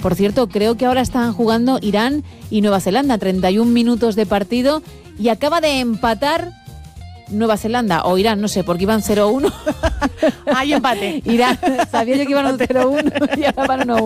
Por cierto, creo que ahora están jugando Irán y Nueva Zelanda, 31 minutos de partido, y acaba de empatar Nueva Zelanda o Irán, no sé, porque iban 0-1. Hay empate. Irán, sabía yo que iban 0-1 y ahora van 1-1.